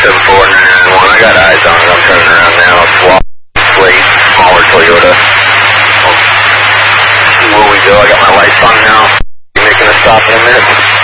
I got eyes on it. I'm turning around now. Swap, slate, smaller Toyota. See where we go. I got my lights on now. You making a stop in a minute?